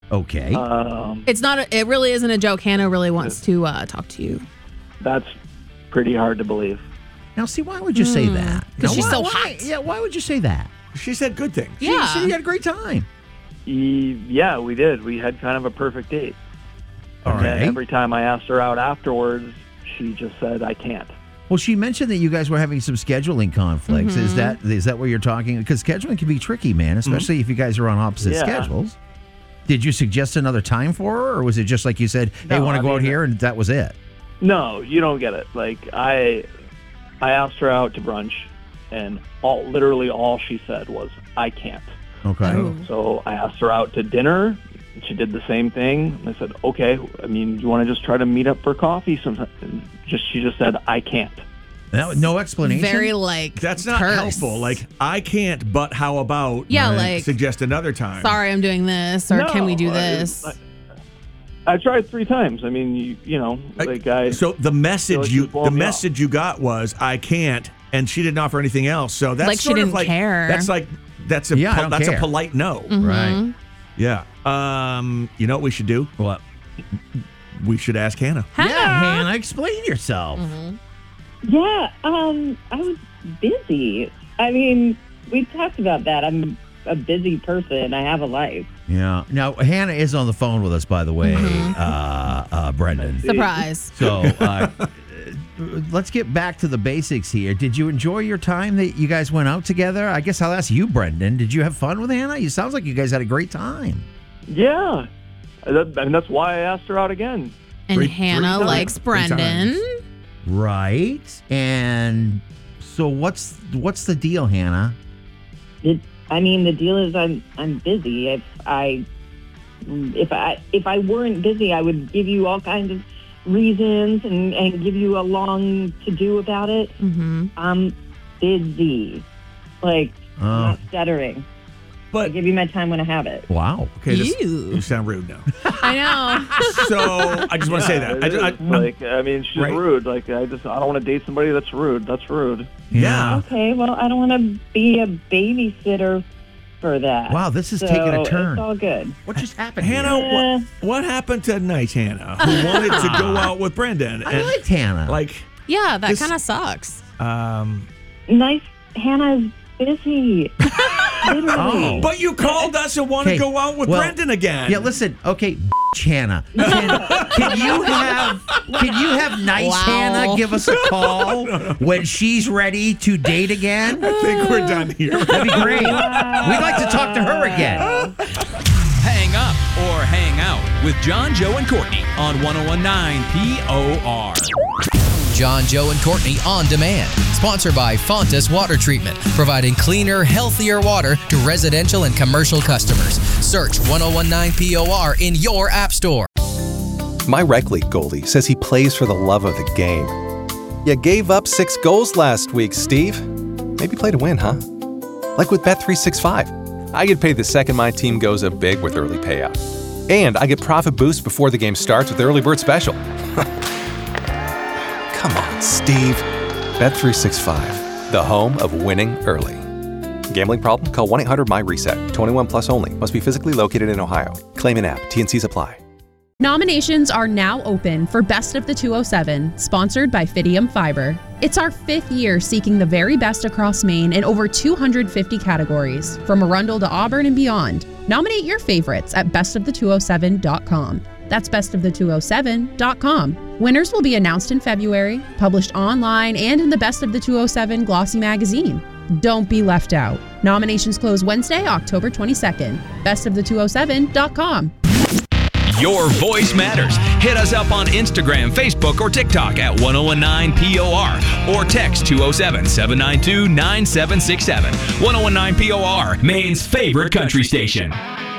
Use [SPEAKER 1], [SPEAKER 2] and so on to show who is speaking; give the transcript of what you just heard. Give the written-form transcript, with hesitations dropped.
[SPEAKER 1] Okay.
[SPEAKER 2] It really isn't a joke. Hannah really wants to talk to you.
[SPEAKER 3] That's pretty hard to believe.
[SPEAKER 1] Now, see, why would you say that?
[SPEAKER 2] Because she's so
[SPEAKER 1] Why?
[SPEAKER 2] hot.
[SPEAKER 1] Yeah, why would you say that?
[SPEAKER 4] She said good things.
[SPEAKER 2] Yeah.
[SPEAKER 1] She said you had a great time.
[SPEAKER 3] Yeah, we did. We had kind of a perfect date.
[SPEAKER 1] All
[SPEAKER 3] And then
[SPEAKER 1] right.
[SPEAKER 3] every time I asked her out afterwards, she just said, I can't.
[SPEAKER 1] Well, she mentioned that you guys were having some scheduling conflicts.
[SPEAKER 2] Mm-hmm.
[SPEAKER 1] Is that what you're talking? Because scheduling can be tricky, man, especially if you guys are on opposite
[SPEAKER 3] Yeah.
[SPEAKER 1] schedules. Did you suggest another time for her, or was it just like you said, hey,
[SPEAKER 3] No,
[SPEAKER 1] want to
[SPEAKER 3] I
[SPEAKER 1] go out
[SPEAKER 3] mean-
[SPEAKER 1] here, and that was it?
[SPEAKER 3] No, you don't get it. Like, I asked her out to brunch, and literally all she said was, I can't.
[SPEAKER 1] Okay.
[SPEAKER 2] Oh.
[SPEAKER 3] So I asked her out to dinner. And she did the same thing. I said, okay, I mean, you want to just try to meet up for coffee sometime? And she just said, I can't.
[SPEAKER 1] No explanation?
[SPEAKER 2] Very like
[SPEAKER 4] That's not
[SPEAKER 2] terse.
[SPEAKER 4] helpful. Like, I can't, but how about
[SPEAKER 2] Yeah, like,
[SPEAKER 4] suggest another time?
[SPEAKER 2] sorry, I'm doing this, or
[SPEAKER 3] No,
[SPEAKER 2] can we do this?
[SPEAKER 3] I tried 3 times. I mean, you know, like
[SPEAKER 4] So the message
[SPEAKER 3] like
[SPEAKER 4] you
[SPEAKER 3] she's blowing me off.
[SPEAKER 4] you got was I can't, and she didn't offer anything else. So that's
[SPEAKER 2] Like she
[SPEAKER 4] sort of
[SPEAKER 2] didn't
[SPEAKER 4] like
[SPEAKER 2] care.
[SPEAKER 4] that's a
[SPEAKER 1] Yeah, I don't
[SPEAKER 4] that's
[SPEAKER 1] care.
[SPEAKER 4] a polite no.
[SPEAKER 2] Mm-hmm.
[SPEAKER 1] Right.
[SPEAKER 4] Yeah. You know what we should do?
[SPEAKER 1] What?
[SPEAKER 4] We should ask Hannah.
[SPEAKER 1] Yeah, Hannah, explain yourself.
[SPEAKER 5] Yeah, I was busy. I mean, we talked about that. I'm a busy person. I have a life.
[SPEAKER 1] Yeah. Now, Hannah is on the phone with us, by the way, Brendan.
[SPEAKER 2] Surprise.
[SPEAKER 1] So let's get back to the basics here. Did you enjoy your time that you guys went out together? I guess I'll ask you, Brendan. Did you have fun with Hannah? It sounds like you guys had a great time.
[SPEAKER 3] Yeah. I mean, that's why I asked her out again.
[SPEAKER 2] And
[SPEAKER 4] Three
[SPEAKER 2] Hannah
[SPEAKER 4] times.
[SPEAKER 2] likes Brendan.
[SPEAKER 1] Right. And so what's the deal, Hannah?
[SPEAKER 5] The deal is I'm busy. If I weren't busy, I would give you all kinds of reasons and give you a long to do about it.
[SPEAKER 2] Mm-hmm.
[SPEAKER 5] I'm busy, like not stuttering. I
[SPEAKER 4] But
[SPEAKER 5] give you my time when I have it.
[SPEAKER 1] Wow.
[SPEAKER 4] okay,
[SPEAKER 2] Ew.
[SPEAKER 4] you sound rude now.
[SPEAKER 2] I know.
[SPEAKER 4] So I just want to say that.
[SPEAKER 3] It is. Like, I mean, she's
[SPEAKER 4] Right.
[SPEAKER 3] rude. Like, I don't want to date somebody that's rude. That's rude.
[SPEAKER 4] Yeah.
[SPEAKER 5] Okay, well, I don't want to be a babysitter for that.
[SPEAKER 1] Wow, this is
[SPEAKER 5] So
[SPEAKER 1] taking a turn.
[SPEAKER 5] It's all good.
[SPEAKER 1] What just happened
[SPEAKER 4] Hannah,
[SPEAKER 1] here?
[SPEAKER 4] what happened to nice Hannah who wanted to go out with Brendan?
[SPEAKER 1] I liked Hannah.
[SPEAKER 4] Like,
[SPEAKER 2] Yeah, that
[SPEAKER 4] This-
[SPEAKER 2] kind of sucks.
[SPEAKER 5] Nice. Hannah's busy. Literally.
[SPEAKER 1] Oh.
[SPEAKER 4] but you called us and want to
[SPEAKER 1] Okay,
[SPEAKER 4] go out with
[SPEAKER 1] well,
[SPEAKER 4] Brendan again.
[SPEAKER 1] Yeah, listen. Okay, Hannah. Can you have nice
[SPEAKER 2] Wow.
[SPEAKER 1] Hannah give us a call when she's ready to date again?
[SPEAKER 4] I think we're done here.
[SPEAKER 1] That'd be great. We'd like to talk to her again.
[SPEAKER 6] Hang up or hang out with John, Joe, and Courtney on 101.9 POR.
[SPEAKER 7] John, Joe, and Courtney on demand. Sponsored by Fontas Water Treatment, providing cleaner, healthier water to residential and commercial customers. Search 101.9 POR in your app store.
[SPEAKER 8] My rec league goalie says he plays for the love of the game. You gave up 6 goals last week, Steve. Maybe play to win, huh? Like with Bet365. I get paid the second my team goes up big with early payout. And I get profit boost before the game starts with the early bird special. Come on, Steve. Bet365, the home of winning early. Gambling problem? Call 1-800-MY-RESET. 21 plus only. Must be physically located in Ohio. Claim in app. T&Cs apply.
[SPEAKER 9] Nominations are now open for Best of the 207, sponsored by Fidium Fiber. It's our 5th year seeking the very best across Maine in over 250 categories, from Arundel to Auburn and beyond. Nominate your favorites at bestofthe207.com. That's bestofthe207.com. Winners will be announced in February, published online and in the Best of the 207 glossy magazine. Don't be left out. Nominations close Wednesday, October 22nd. Bestofthe207.com.
[SPEAKER 6] Your voice matters. Hit us up on Instagram, Facebook, or TikTok at 1019 POR or text 207-792-9767. 1019 POR, Maine's favorite country station.